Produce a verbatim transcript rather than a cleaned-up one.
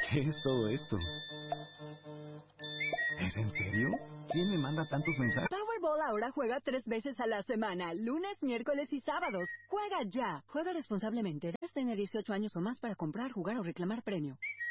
¿Qué es todo esto? ¿Es en serio? ¿Quién me manda tantos mensajes? Powerball ahora juega tres veces a la semana, lunes, miércoles y sábados. ¡Juega ya! Juega responsablemente. Debes tener dieciocho años o más para comprar, jugar o reclamar premio.